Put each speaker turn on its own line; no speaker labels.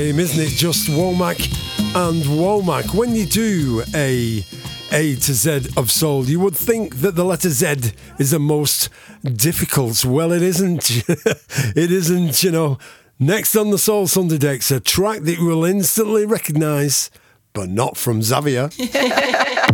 Isn't it just Womack and Womack? When you do A to Z of soul, you would think that the letter Z is the most difficult. Well, it isn't. It isn't, you know. Next on the Soul Sunday Decks, a track that you will instantly recognise, but not from Xavier.